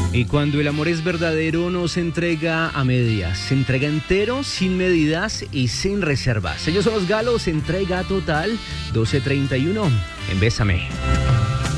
Y cuando el amor es verdadero no se entrega a medias, se entrega entero, sin medidas y sin reservas. Ellos son los Galos, entrega total, 12:31 en Bésame.